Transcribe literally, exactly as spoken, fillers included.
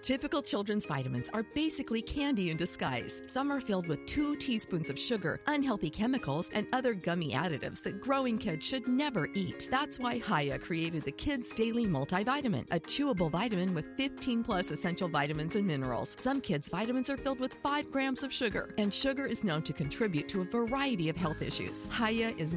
Typical children's vitamins are basically candy in disguise. Some are filled with two teaspoons of sugar, unhealthy chemicals, and other gummy additives that growing kids should never eat. That's why Hiya created the Kids Daily Multivitamin, a chewable vitamin with fifteen plus essential vitamins and minerals. Some kids' vitamins are filled with five grams of sugar, and sugar is known to contribute to a variety of health issues. Hiya is